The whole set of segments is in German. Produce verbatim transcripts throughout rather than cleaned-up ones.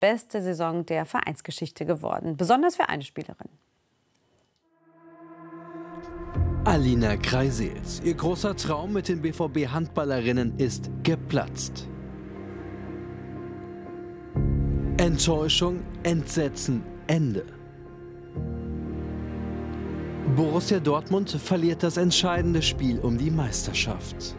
beste Saison der Vereinsgeschichte geworden. Besonders für eine Spielerin. Alina Kreisels. Ihr großer Traum mit den B V B-Handballerinnen ist geplatzt. Enttäuschung, Entsetzen, Ende. Borussia Dortmund verliert das entscheidende Spiel um die Meisterschaft.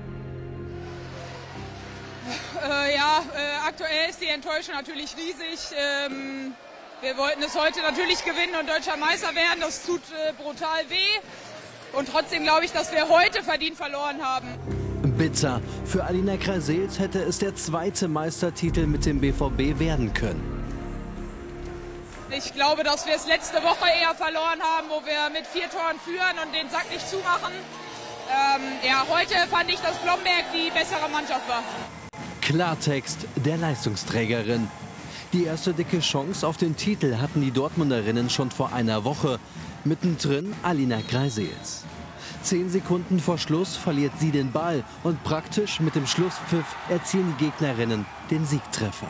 Äh, ja, äh, aktuell ist die Enttäuschung natürlich riesig. Ähm, wir wollten es heute natürlich gewinnen und deutscher Meister werden. Das tut äh, brutal weh. Und trotzdem glaube ich, dass wir heute verdient verloren haben. Bitter. Für Alina Kreisels hätte es der zweite Meistertitel mit dem B V B werden können. Ich glaube, dass wir es letzte Woche eher verloren haben, wo wir mit vier Toren führen und den Sack nicht zumachen. Ähm, ja, heute fand ich, dass Blomberg die bessere Mannschaft war. Klartext der Leistungsträgerin. Die erste dicke Chance auf den Titel hatten die Dortmunderinnen schon vor einer Woche. Mittendrin Alina Kreisels. Zehn Sekunden vor Schluss verliert sie den Ball und praktisch mit dem Schlusspfiff erzielen die Gegnerinnen den Siegtreffer.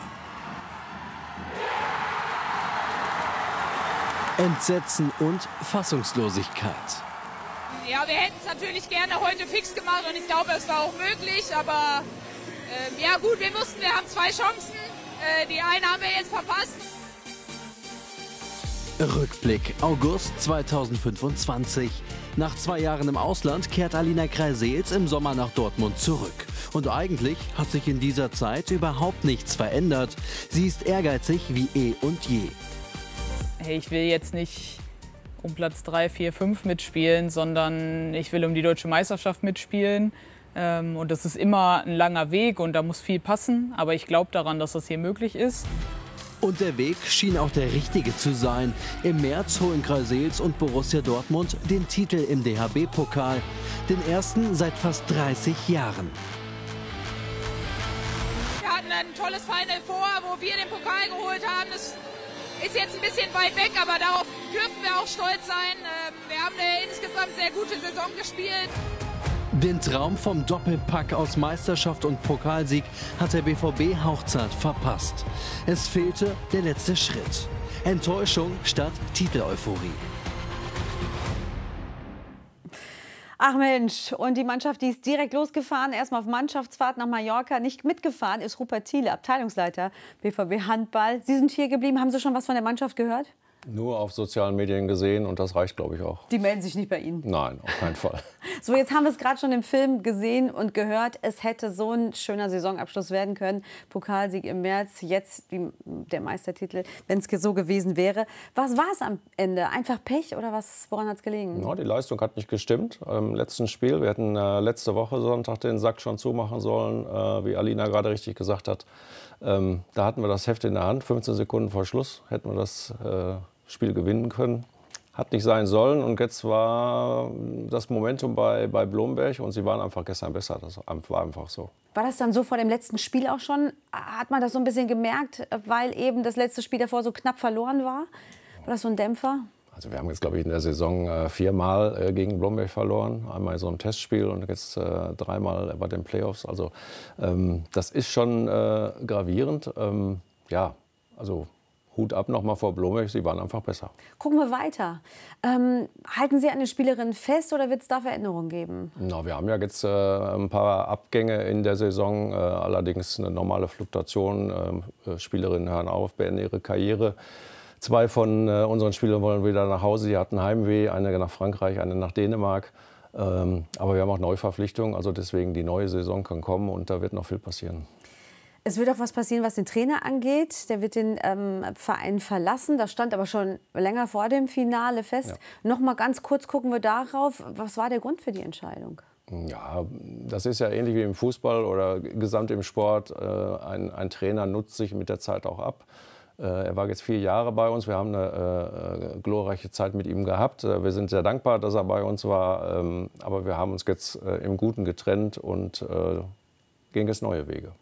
Entsetzen und Fassungslosigkeit. Ja, wir hätten es natürlich gerne heute fix gemacht und ich glaube, es war auch möglich, aber äh, ja gut, wir wussten, wir haben zwei Chancen. Äh, die eine haben wir jetzt verpasst. Rückblick August zweitausendfünfundzwanzig. Nach zwei Jahren im Ausland kehrt Alina Kreisels im Sommer nach Dortmund zurück. Und eigentlich hat sich in dieser Zeit überhaupt nichts verändert. Sie ist ehrgeizig wie eh und je. Hey, ich will jetzt nicht um Platz drei, vier, fünf mitspielen, sondern ich will um die deutsche Meisterschaft mitspielen. Ähm, und das ist immer ein langer Weg und da muss viel passen. Aber ich glaube daran, dass das hier möglich ist. Und der Weg schien auch der richtige zu sein. Im März holen Kreisels und Borussia Dortmund den Titel im D H B-Pokal, den ersten seit fast dreißig Jahren. Wir hatten ein tolles Final Four, wo wir den Pokal geholt haben. Das ist jetzt ein bisschen weit weg, aber darauf dürfen wir auch stolz sein. Wir haben eine insgesamt sehr gute Saison gespielt. Den Traum vom Doppelpack aus Meisterschaft und Pokalsieg hat der B V B hauchzart verpasst. Es fehlte der letzte Schritt. Enttäuschung statt Titeleuphorie. Ach Mensch, und die Mannschaft, die ist direkt losgefahren, erstmal auf Mannschaftsfahrt nach Mallorca. Nicht mitgefahren ist Rupert Thiele, Abteilungsleiter B V B Handball. Sie sind hier geblieben. Haben Sie schon was von der Mannschaft gehört? Nur auf sozialen Medien gesehen und das reicht, glaube ich, auch. Die melden sich nicht bei Ihnen? Nein, auf keinen Fall. So, jetzt haben wir es gerade schon im Film gesehen und gehört. Es hätte so ein schöner Saisonabschluss werden können. Pokalsieg im März, jetzt die, der Meistertitel, wenn es so gewesen wäre. Was war es am Ende? Einfach Pech oder was, woran hat es gelegen? Ja, die Leistung hat nicht gestimmt im letzten Spiel. Wir hätten äh, letzte Woche Sonntag den Sack schon zumachen sollen, äh, wie Alina gerade richtig gesagt hat. Ähm, da hatten wir das Heft in der Hand, fünfzehn Sekunden vor Schluss hätten wir das äh, Spiel gewinnen können. Hat nicht sein sollen und jetzt war das Momentum bei, bei Blomberg und sie waren einfach gestern besser. Das war einfach so. War das dann so vor dem letzten Spiel auch schon? Hat man das so ein bisschen gemerkt, weil eben das letzte Spiel davor so knapp verloren war? War das so ein Dämpfer? Also wir haben jetzt, glaube ich, in der Saison äh, viermal äh, gegen Blomberg verloren. Einmal so ein Testspiel und jetzt äh, dreimal bei den Playoffs. Also ähm, das ist schon äh, gravierend. Ähm, ja, also Hut ab nochmal vor Blomberg, sie waren einfach besser. Gucken wir weiter. Ähm, halten Sie an den Spielerinnen fest oder wird es da Veränderungen geben? Na, wir haben ja jetzt äh, ein paar Abgänge in der Saison, äh, allerdings eine normale Fluktuation. Äh, Spielerinnen hören auf, beenden ihre Karriere. Zwei von äh, unseren Spielern wollen wieder nach Hause, die hatten Heimweh, eine nach Frankreich, eine nach Dänemark. Ähm, aber wir haben auch Neuverpflichtungen, also deswegen die neue Saison kann kommen und da wird noch viel passieren. Es wird auch was passieren, was den Trainer angeht. Der wird den ähm, Verein verlassen. Das stand aber schon länger vor dem Finale fest. Ja. Noch mal ganz kurz gucken wir darauf. Was war der Grund für die Entscheidung? Ja, das ist ja ähnlich wie im Fußball oder gesamt im Sport. Äh, ein, ein Trainer nutzt sich mit der Zeit auch ab. Äh, er war jetzt vier Jahre bei uns. Wir haben eine äh, glorreiche Zeit mit ihm gehabt. Äh, wir sind sehr dankbar, dass er bei uns war. Ähm, aber wir haben uns jetzt äh, im Guten getrennt und äh, gehen jetzt neue Wege.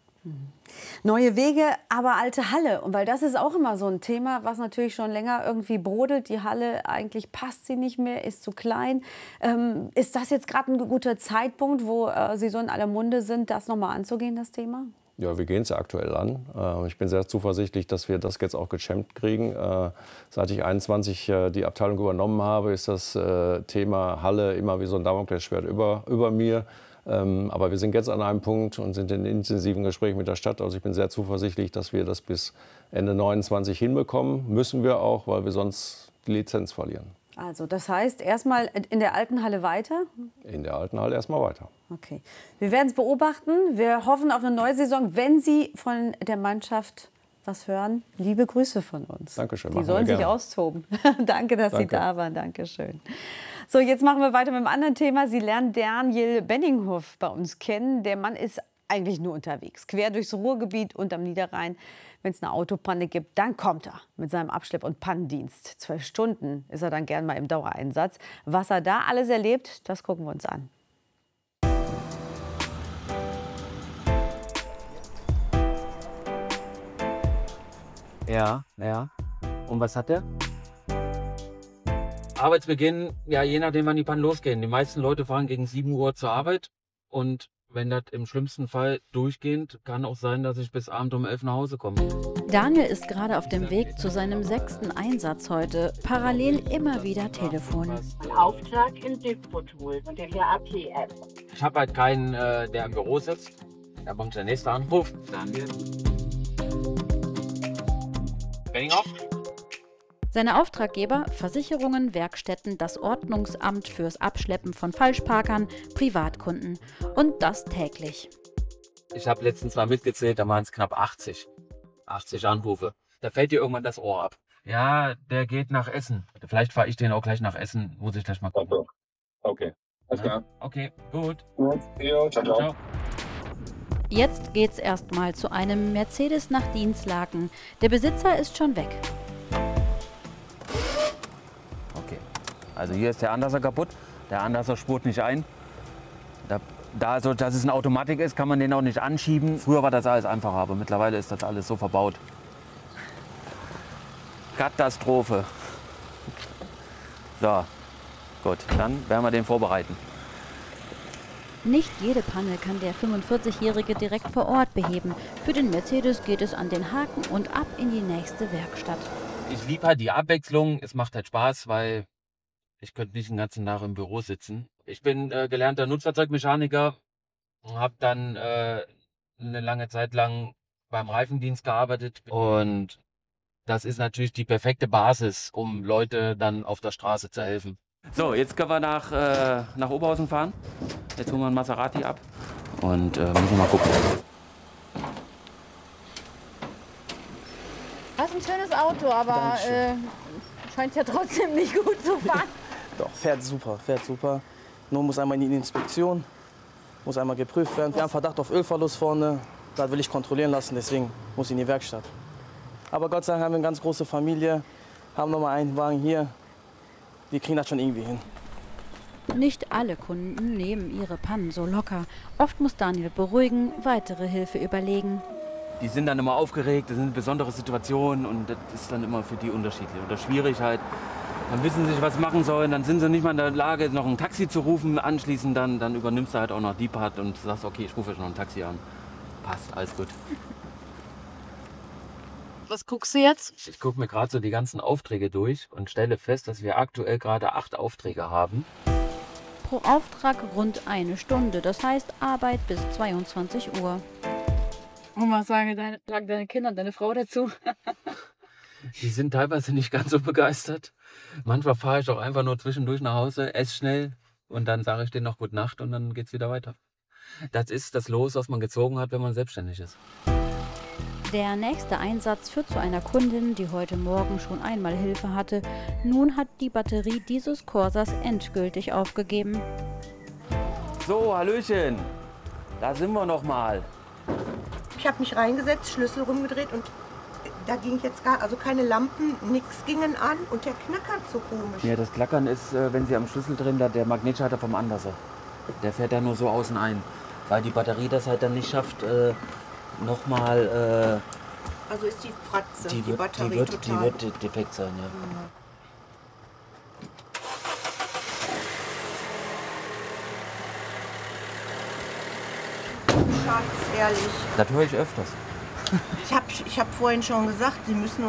Neue Wege, aber alte Halle. Und weil das ist auch immer so ein Thema, was natürlich schon länger irgendwie brodelt. Die Halle, eigentlich passt sie nicht mehr, ist zu klein. Ähm, ist das jetzt gerade ein guter Zeitpunkt, wo äh, Sie so in aller Munde sind, das nochmal anzugehen, das Thema? Ja, wir gehen es ja aktuell an. Äh, ich bin sehr zuversichtlich, dass wir das jetzt auch gechampt kriegen. Äh, seit ich einundzwanzig äh, die Abteilung übernommen habe, ist das äh, Thema Halle immer wie so ein Damoklesschwert über, über mir. Ähm, aber wir sind jetzt an einem Punkt und sind in intensiven Gesprächen mit der Stadt. Also ich bin sehr zuversichtlich, dass wir das bis Ende neunundzwanzig hinbekommen. Müssen wir auch, weil wir sonst die Lizenz verlieren. Also das heißt erstmal in der alten Halle weiter? In der alten Halle erstmal weiter. Okay. Wir werden es beobachten. Wir hoffen auf eine neue Saison. Wenn Sie von der Mannschaft was hören, liebe Grüße von uns. Dankeschön. Die sollen sich austoben. Danke, dass Danke. Sie da waren. Dankeschön. So, jetzt machen wir weiter mit einem anderen Thema. Sie lernen Daniel Benninghoff bei uns kennen. Der Mann ist eigentlich nur unterwegs, quer durchs Ruhrgebiet und am Niederrhein. Wenn es eine Autopanne gibt, dann kommt er mit seinem Abschlepp- und Pannendienst. Zwölf Stunden ist er dann gern mal im Dauereinsatz. Was er da alles erlebt, das gucken wir uns an. Ja, ja. Und was hat er? Arbeitsbeginn, ja, je nachdem, wann die Pannen losgehen. Die meisten Leute fahren gegen sieben Uhr zur Arbeit. Und wenn das im schlimmsten Fall durchgehend, kann auch sein, dass ich bis abend um elf nach Hause komme. Daniel ist gerade auf dem Weg zu seinem sechsten Einsatz heute. Parallel immer wieder Telefon. Auftrag in Dispotol, der A P F. Ich habe halt keinen, äh, der im Büro sitzt. Da kommt der nächste Anruf. Daniel. Benninghoff? Seine Auftraggeber, Versicherungen, Werkstätten, das Ordnungsamt fürs Abschleppen von Falschparkern, Privatkunden. Und das täglich. Ich habe letztens mal mitgezählt, da waren es knapp achtzig. achtzig Anrufe. Da fällt dir irgendwann das Ohr ab. Ja, der geht nach Essen. Vielleicht fahre ich den auch gleich nach Essen. Muss ich gleich mal gucken. Okay. Alles klar. Okay, gut. Gut. Ja, ciao, ciao. Ciao. Jetzt geht's erstmal zu einem Mercedes nach Dienstlaken. Der Besitzer ist schon weg. Okay. Also hier ist der Anlasser kaputt. Der Anlasser spurt nicht ein. Da, da so, dass es eine Automatik ist, kann man den auch nicht anschieben. Früher war das alles einfacher, aber mittlerweile ist das alles so verbaut. Katastrophe. So, gut, dann werden wir den vorbereiten. Nicht jede Panne kann der fünfundvierzigjährige direkt vor Ort beheben. Für den Mercedes geht es an den Haken und ab in die nächste Werkstatt. Ich liebe halt die Abwechslung. Es macht halt Spaß, weil ich könnte nicht den ganzen Tag im Büro sitzen. Ich bin äh, gelernter Nutzfahrzeugmechaniker und habe dann äh, eine lange Zeit lang beim Reifendienst gearbeitet. Und das ist natürlich die perfekte Basis, um Leute dann auf der Straße zu helfen. So, jetzt können wir nach, äh, nach Oberhausen fahren. Jetzt holen wir einen Maserati ab und äh, müssen mal gucken. Das ist ein schönes Auto, aber äh, scheint ja trotzdem nicht gut zu fahren. Doch, fährt super, fährt super. Nur muss einmal in die Inspektion, muss einmal geprüft werden. Wir haben Verdacht auf Ölverlust vorne, das will ich kontrollieren lassen, deswegen muss ich in die Werkstatt. Aber Gott sei Dank haben wir eine ganz große Familie, haben noch mal einen Wagen hier. Wir kriegen das schon irgendwie hin. Nicht alle Kunden nehmen ihre Pannen so locker. Oft muss Daniel beruhigen, weitere Hilfe überlegen. Die sind dann immer aufgeregt, das sind besondere Situationen und das ist dann immer für die unterschiedlich oder schwierig halt. Dann wissen sie nicht, was sie machen sollen, dann sind sie nicht mal in der Lage, noch ein Taxi zu rufen. Anschließend dann, dann übernimmst du halt auch noch die Part und sagst, okay, ich rufe jetzt noch ein Taxi an. Passt, alles gut. Was guckst du jetzt? Ich gucke mir gerade so die ganzen Aufträge durch und stelle fest, dass wir aktuell gerade acht Aufträge haben. Pro Auftrag rund eine Stunde, das heißt Arbeit bis zweiundzwanzig Uhr. Und was sagen deine, sagen deine Kinder und deine Frau dazu? Die sind teilweise nicht ganz so begeistert. Manchmal fahre ich auch einfach nur zwischendurch nach Hause, esse schnell und dann sage ich denen noch Gute Nacht und dann geht es wieder weiter. Das ist das Los, was man gezogen hat, wenn man selbstständig ist. Der nächste Einsatz führt zu einer Kundin, die heute Morgen schon einmal Hilfe hatte. Nun hat die Batterie dieses Corsas endgültig aufgegeben. So, Hallöchen, da sind wir noch mal. Ich habe mich reingesetzt, Schlüssel rumgedreht und da ging jetzt gar, also keine Lampen, nichts gingen an und der knackert so komisch. Ja, das Klackern ist, wenn Sie am Schlüssel drin, da der Magnetschalter vom Anlasser. Der fährt da nur so außen ein, weil die Batterie das halt dann nicht schafft, äh, nochmal. Äh, also ist die Fratze, die, die, die wird, Batterie die wird, total. Die wird defekt sein, ja. Mhm. Schatz, ehrlich. Das höre ich öfters. Ich habe ich hab vorhin schon gesagt, Sie müssen